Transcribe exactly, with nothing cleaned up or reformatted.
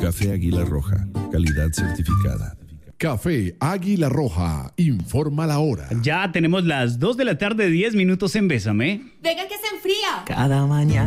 Café Águila Roja, calidad certificada. Café Águila Roja, informa la hora. Ya tenemos las dos de la tarde, diez minutos en Bésame. Venga que se enfría. Cada mañana